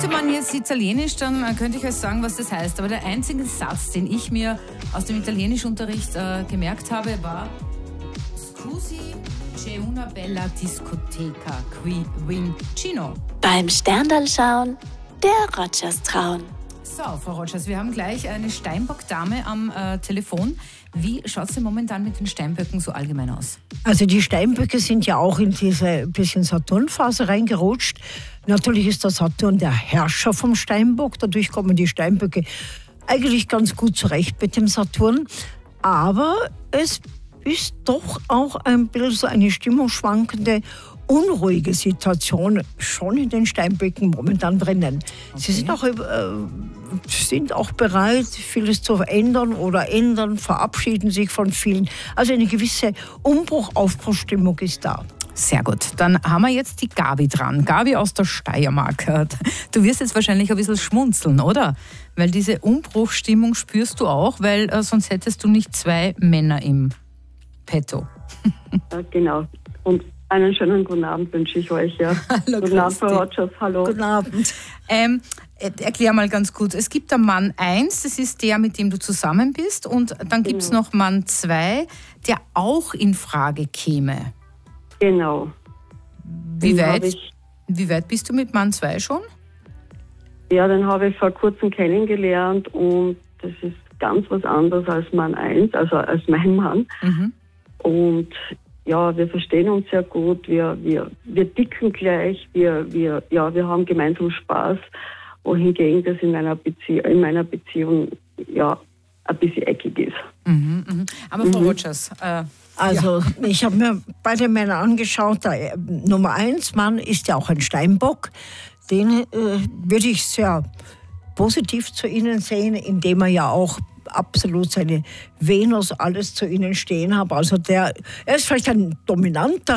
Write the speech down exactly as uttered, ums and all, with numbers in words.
Könnte man jetzt Italienisch, dann äh, könnte ich euch sagen, was das heißt. Aber der einzige Satz, den ich mir aus dem Italienischunterricht äh, gemerkt habe, war Scusi, c'è una bella discoteca qui vicino. Beim Sterndal schauen, der Rogers trauen. So, Frau Rogers, wir haben gleich eine Steinbock-Dame am äh, Telefon. Wie schaut es denn momentan mit den Steinböcken so allgemein aus? Also die Steinböcke sind ja auch in diese bisschen Saturnphase reingerutscht. Natürlich ist der Saturn der Herrscher vom Steinbock. Dadurch kommen die Steinböcke eigentlich ganz gut zurecht mit dem Saturn. Aber es ist doch auch ein bisschen so eine stimmungsschwankende, unruhige Situation schon in den Steinböcken momentan drinnen. Okay. Sie sind auch, äh, sind auch bereit, vieles zu verändern oder ändern, verabschieden sich von vielen. Also eine gewisse Umbruch-Aufbruchstimmung ist da. Sehr gut. Dann haben wir jetzt die Gabi dran. Gabi aus der Steiermark. Du wirst jetzt wahrscheinlich ein bisschen schmunzeln, oder? Weil diese Umbruchstimmung spürst du auch, weil äh, sonst hättest du nicht zwei Männer im Petto. Ja, genau. Und einen schönen guten Abend wünsche ich euch. Ja. Hallo, guten Abend, Frau Rogers. Hallo. Guten Abend. Ähm, erklär mal ganz gut. Es gibt den Mann eins, das ist der, mit dem du zusammen bist. Und dann gibt es Genau. noch Mann zwei, der auch in Frage käme. Genau. Wie Den hab weit, ich, wie weit bist du mit Mann zwei schon? ja, den habe ich vor kurzem kennengelernt und das ist ganz was anderes als Mann eins, also als mein Mann. Mhm. Und ja, wir verstehen uns sehr gut, wir, wir, wir dicken gleich, wir, wir, ja, wir haben gemeinsam Spaß, wohingegen das in meiner, Bezie- in meiner Beziehung ja, ein bisschen eckig ist. Mhm, mhm. Aber Frau Mhm. Rogers, äh, Also ja. Ich habe mir beide Männer angeschaut. Der Nummer eins Mann ist ja auch ein Steinbock. Den äh, würde ich sehr positiv zu Ihnen sehen, indem er ja auch absolut seine Venus alles zu Ihnen stehen hat. Also der, er ist vielleicht ein dominanter